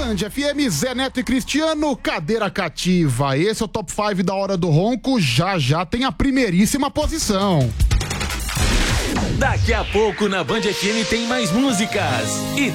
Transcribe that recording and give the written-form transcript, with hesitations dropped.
Band FM, Zé Neto e Cristiano, cadeira cativa. Esse é o Top 5 da Hora do Ronco, já tem a primeiríssima posição. Daqui a pouco na Band FM tem mais músicas e